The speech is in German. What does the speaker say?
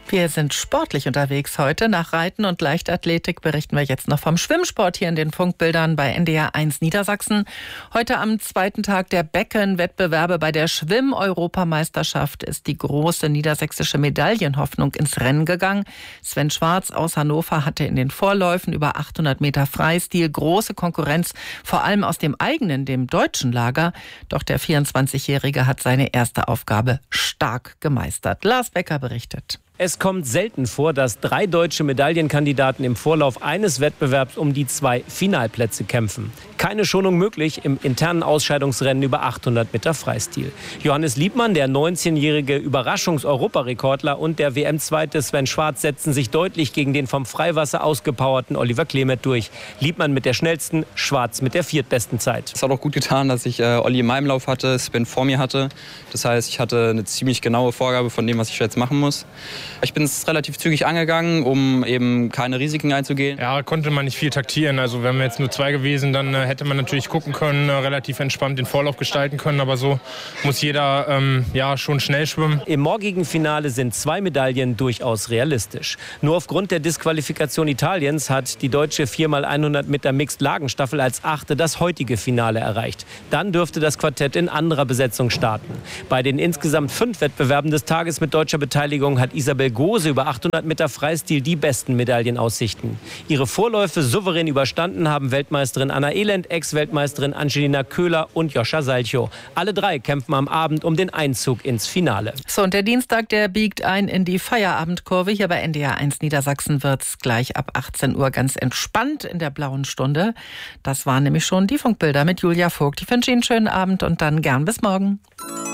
Wir sind sportlich unterwegs heute. Nach Reiten und Leichtathletik berichten wir jetzt noch vom Schwimmsport hier in den Funkbildern bei NDR 1 Niedersachsen. Heute am zweiten Tag der Beckenwettbewerbe bei der Schwimm-Europameisterschaft ist die große niedersächsische Medaillenhoffnung ins Rennen gegangen. Sven Schwarz aus Hannover hatte in den Vorläufen über 800 Meter Freistil große Konkurrenz, vor allem aus dem eigenen, dem deutschen Lager. Doch der 24-Jährige hat seine erste Aufgabe stark gemeistert. Lars Becker berichtet. Es kommt selten vor, dass 3 deutsche Medaillenkandidaten im Vorlauf eines Wettbewerbs um die 2 Finalplätze kämpfen. Keine Schonung möglich im internen Ausscheidungsrennen über 800 Meter Freistil. Johannes Liebmann, der 19-jährige Überraschungs-Europarekordler, und der WM-Zweite Sven Schwarz setzen sich deutlich gegen den vom Freiwasser ausgepowerten Oliver Klemet durch. Liebmann mit der schnellsten, Schwarz mit der viertbesten Zeit. Es hat auch gut getan, dass ich Olli in meinem Lauf hatte, Sven vor mir hatte. Das heißt, ich hatte eine ziemlich genaue Vorgabe von dem, was ich jetzt machen muss. Ich bin es relativ zügig angegangen, um eben keine Risiken einzugehen. Ja, konnte man nicht viel taktieren. Also wären wir jetzt nur 2 gewesen, dann hätte man natürlich gucken können, relativ entspannt den Vorlauf gestalten können. Aber so muss jeder schon schnell schwimmen. Im morgigen Finale sind 2 Medaillen durchaus realistisch. Nur aufgrund der Disqualifikation Italiens hat die deutsche 4x100 Meter Mixed-Lagenstaffel als 8. das heutige Finale erreicht. Dann dürfte das Quartett in anderer Besetzung starten. Bei den insgesamt 5 Wettbewerben des Tages mit deutscher Beteiligung hat Isabel Gose über 800 Meter Freistil die besten Medaillenaussichten. Ihre Vorläufe souverän überstanden haben Weltmeisterin Anna Elend, Ex-Weltmeisterin Angelina Köhler und Joscha Salchow. Alle 3 kämpfen am Abend um den Einzug ins Finale. So, und der Dienstag, der biegt ein in die Feierabendkurve. Hier bei NDR 1 Niedersachsen wird's gleich ab 18 Uhr ganz entspannt in der blauen Stunde. Das waren nämlich schon die Funkbilder mit Julia Vogt. Ich wünsche Ihnen einen schönen Abend und dann gern bis morgen.